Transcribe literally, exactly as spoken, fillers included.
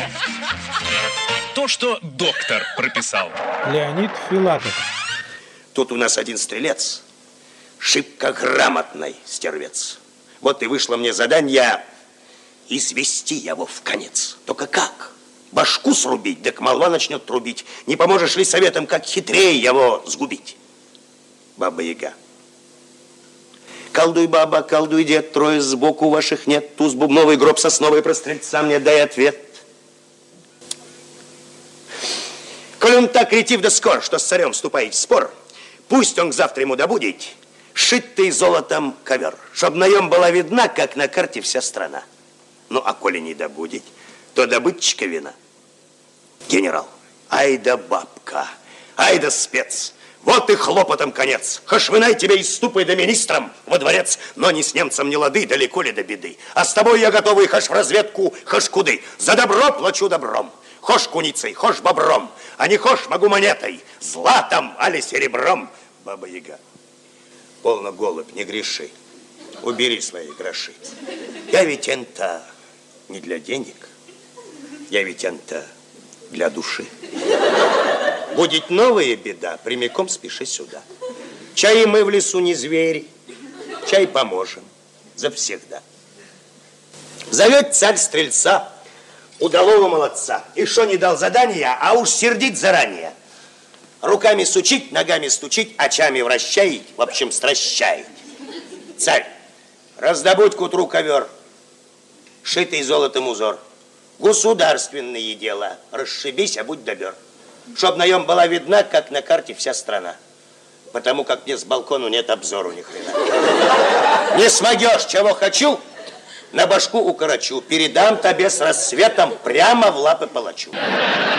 То, что доктор прописал. Леонид Филатов. Тут у нас один стрелец, шибко грамотный стервец. Вот и вышло мне задание извести его в конец. Только как? Башку срубить, так молва начнет трубить. Не поможешь ли советом, как хитрее его сгубить? Баба-яга. Колдуй, баба, колдуй, дед, трое сбоку ваших нет. Туз бубновый, гроб сосновый, про стрельца мне дай ответ. Коль он так ретив да скор, что с царем вступает в спор, пусть он к завтра ему добудет шитый золотом ковер, чтоб на нем была видна, как на карте вся страна. Ну, а коли не добудет, то добытчика вина. Генерал, ай да бабка, ай да спец, вот и хлопотом конец. Хошвынай тебя из ступы да министром во дворец, но ни с немцем не лады, далеко ли до беды. А с тобой я готовый хошь в разведку, хошь куды. За добро плачу добром, хошь куницей, хошь бобром, а не хошь могу монетой, златом, али серебром. Баба-яга, полно, голубь, не греши, убери свои гроши. Я ведь это не для денег, я ведь это для души. Будет новая беда, прямиком спеши сюда. Чай мы в лесу не звери, чай поможем завсегда. Зовет царь стрельца, удалого молодца, и что не дал задания, а уж сердить заранее. Руками сучить, ногами стучить, очами вращает, в общем, стращает. Царь, раздобудь к утру ковер, шитый золотом узор. Государственные дела, расшибись, а будь добер. Чтоб на нем была видна, как на карте вся страна. Потому как мне с балкону нет обзору ни хрена. Не смогешь, чего хочу, на башку укорочу. Передам тебе с рассветом прямо в лапы палачу.